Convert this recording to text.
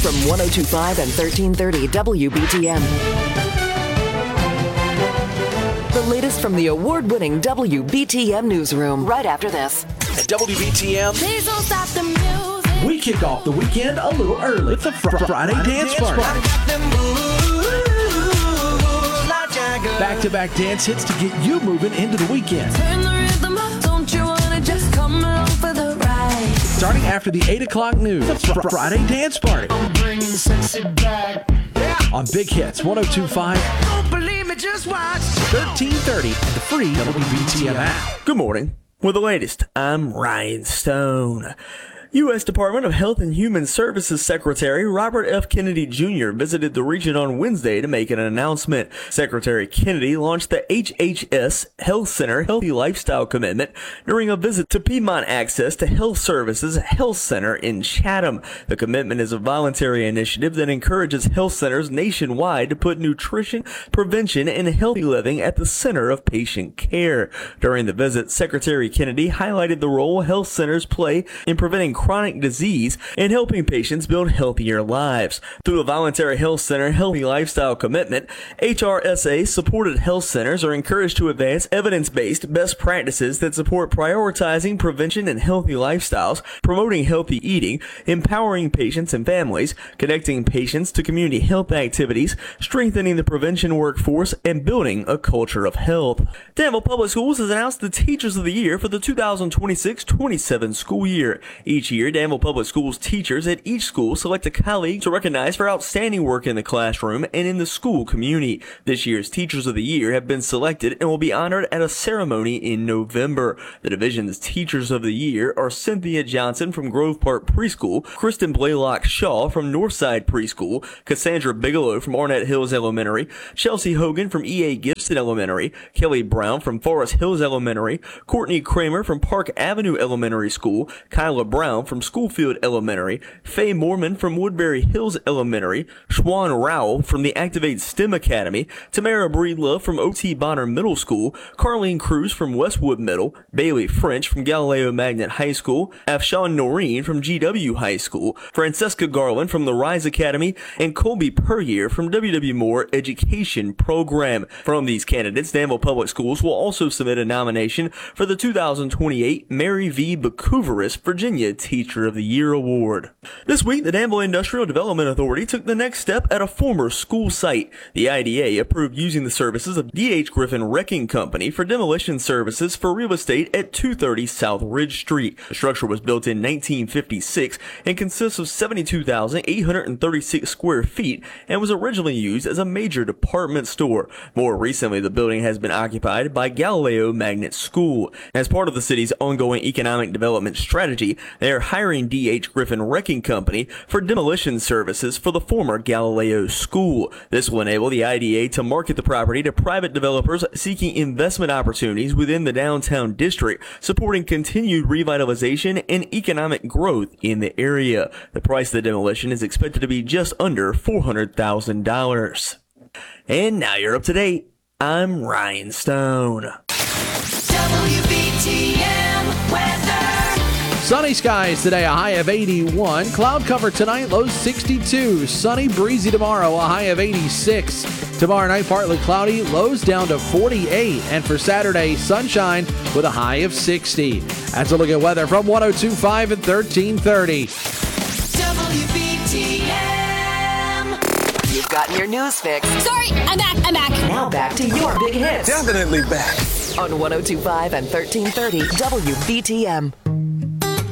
from 102.5 and 1330 WBTM. The latest from the award-winning WBTM newsroom right after this. At WBTM, Please don't stop the music. We kick off the weekend a little early with the Friday Dance Party. Back-to-back dance hits to get you moving into the weekend. Turn the rhythm up. Don't you wanna just come along for the ride? Starting after the 8 o'clock news, the Friday Dance Party. I'm bringing sexy back. On Big Hits 102.5, Don't believe me, just watch. 1330, and the free WBTM app. Good morning. With the latest, I'm Ryan Stone. U.S. Department of Health and Human Services Secretary Robert F. Kennedy Jr. visited the region on Wednesday to make an announcement. Secretary Kennedy launched the HHS Health Center Healthy Lifestyle Commitment during a visit to Piedmont Access to Health Services Health Center in Chatham. The commitment is a voluntary initiative that encourages health centers nationwide to put nutrition, prevention, and healthy living at the center of patient care. During the visit, Secretary Kennedy highlighted the role health centers play in preventing chronic disease and helping patients build healthier lives. Through the Voluntary Health Center Healthy Lifestyle Commitment, HRSA-supported health centers are encouraged to advance evidence-based best practices that support prioritizing prevention and healthy lifestyles, promoting healthy eating, empowering patients and families, connecting patients to community health activities, strengthening the prevention workforce, and building a culture of health. Danville Public Schools has announced the Teachers of the Year for the 2026-27 school year. Each year, Danville Public Schools teachers at each school select a colleague to recognize for outstanding work in the classroom and in the school community. This year's Teachers of the Year have been selected and will be honored at a ceremony in November. The division's Teachers of the Year are Cynthia Johnson from Grove Park Preschool, Kristen Blaylock Shaw from Northside Preschool, Cassandra Bigelow from Arnett Hills Elementary, Chelsea Hogan from E.A. Gibson Elementary, Kelly Brown from Forest Hills Elementary, Courtney Kramer from Park Avenue Elementary School, Kyla Brown from Schoolfield Elementary, Faye Moorman from Woodbury Hills Elementary, Schwan Rowell from the Activate STEM Academy, Tamara Breedlove from O.T. Bonner Middle School, Carlene Cruz from Westwood Middle, Bailey French from Galileo Magnet High School, Afshawn Noreen from GW High School, Francesca Garland from the Rise Academy, and Colby Puryear from W.W. Moore Education Program. From these candidates, Danville Public Schools will also submit a nomination for the 2028 Mary V. Bacouveris Virginia Teacher of the Year Award. This week, the Danville Industrial Development Authority took the next step at a former school site. The IDA approved using the services of D.H. Griffin Wrecking Company for demolition services for real estate at 230 South Ridge Street. The structure was built in 1956 and consists of 72,836 square feet and was originally used as a major department store. More recently, the building has been occupied by Galileo Magnet School. As part of the city's ongoing economic development strategy, they are hiring D.H. Griffin Wrecking Company for demolition services for the former Galileo School. This will enable the IDA to market the property to private developers seeking investment opportunities within the downtown district, supporting continued revitalization and economic growth in the area. The price of the demolition is expected to be just under $400,000. And now you're up to date. I'm Ryan Stone. WBTM weather. Sunny skies today, a high of 81. Cloud cover tonight, low 62. Sunny, breezy tomorrow, a high of 86. Tomorrow night, partly cloudy, lows down to 48. And for Saturday, sunshine with a high of 60. That's a look at weather from 102.5 and 1330. WBTM. You've gotten your news fix. Sorry, I'm back. Now back to your big hits definitely back. on 102.5 and 1330 WBTM.